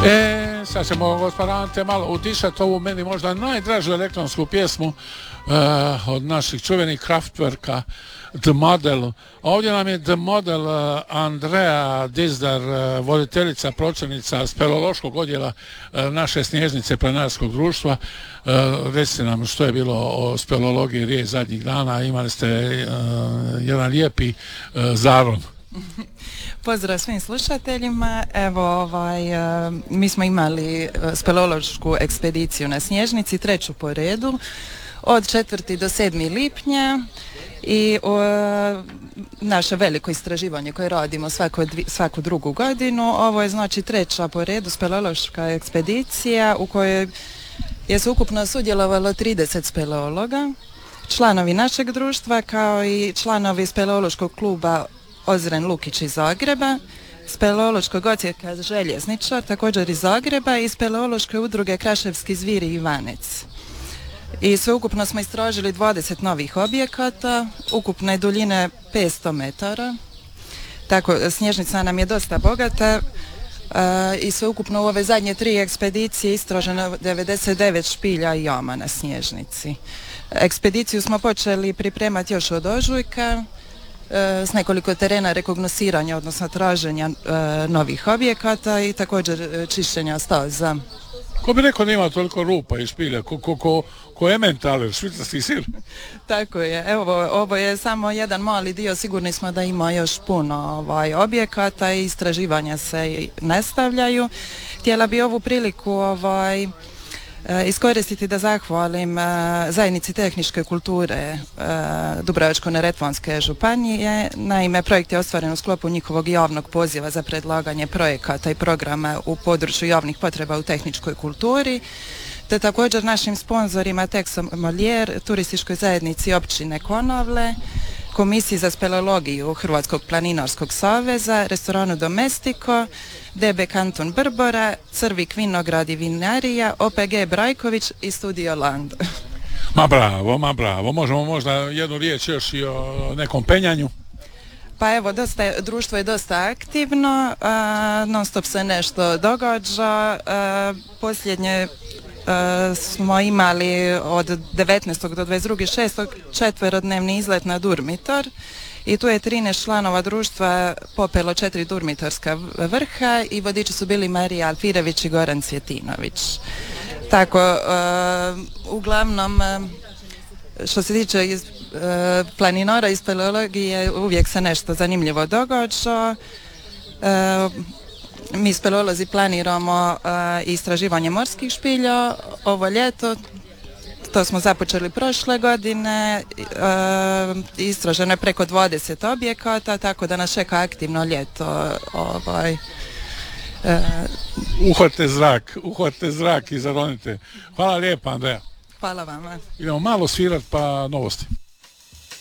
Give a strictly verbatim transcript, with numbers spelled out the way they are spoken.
E, sad ćemo, gospoda Ante, malo utišati ovu meni možda najdražu elektronsku pjesmu uh, od naših čuvenih Kraftwerka, The Model. Ovdje nam je The Model uh, Andrea Dizdar, uh, voditeljica, pročelnica speleološkog odjela uh, naše Snježnice planinarskog društva. Uh, recite nam što je bilo o speleologiji riječ zadnjih dana. Imali ste uh, jedan lijepi uh, zaron. Pozdrav svim slušateljima. Evo, ovaj, mi smo imali speleološku ekspediciju na Snježnici, treću po redu, od četvrtog do sedmog lipnja i o, naše veliko istraživanje koje radimo svako, svaku drugu godinu. Ovo je znači treća po redu speleološka ekspedicija u kojoj je se ukupno sudjelovalo trideset speleologa, članovi našeg društva kao i članovi speleološkog kluba Ozren Lukić iz Zagreba, speleološkog odsjeka Željezničar, također iz Zagreba, i speleološke udruge Kraševski zvir i Ivanec. I sveukupno smo istražili dvadeset novih objekata, ukupne duljine petsto metara. Tako, Snježnica nam je dosta bogata uh, i sveukupno u ove zadnje tri ekspedicije istraženo devedeset devet špilja i jama na Snježnici. Ekspediciju smo počeli pripremati još od ožujka, s nekoliko terena rekognosiranja, odnosno traženja e, novih objekata i također e, čišćenja staza. Ko bi rekao da ima toliko rupa i špilja, ko, ko, ko, ko Emmentaler, švicarski sir? Tako je, evo, ovo je samo jedan mali dio, sigurni smo da ima još puno ovaj, objekata i istraživanja se nastavljaju. Htjela bi ovu priliku ovaj, iskoristiti da zahvalim uh, zajednici tehničke kulture uh, Dubrovačko-neretvanske županije. Naime, projekt je ostvaren u sklopu njihovog javnog poziva za predlaganje projekata i programa u području javnih potreba u tehničkoj kulturi, te također našim sponzorima Texo Molière, turističkoj zajednici općine Konavle, Komisiji za speleologiju Hrvatskog planinarskog saveza, restoranu Domestico, D B Kanton Brbora, Crvik vinograd i vinarija, O P G Brajković i Studio Land. Ma bravo, ma bravo. Možemo možda jednu riječ još i o nekom penjanju? Pa evo, dosta, društvo je dosta aktivno, a, non stop se nešto događa. A, posljednje a, smo imali od devetnaestog do dvadeset drugog šestog četverodnevni izlet na Durmitor i tu je trinaest članova društva popelo četiri durmitorska vrha i vodiči su bili Marija Alfirević i Goran Cvjetinović. Tako, uh, uglavnom, uh, što se tiče iz, uh, planinara i speleologije, uvijek se nešto zanimljivo događa. Uh, mi speleolozi planiramo uh, istraživanje morskih špilja ovo ljeto. To smo započeli prošle godine, e, istraženo je preko dvadeset objekata, tako da nas čeka aktivno ljeto. Ovaj, e. Uhvatite zrak, uhvatite zrak i zaronite. Hvala lijepa, Andreja. Hvala vama. Idemo malo svirat pa novosti.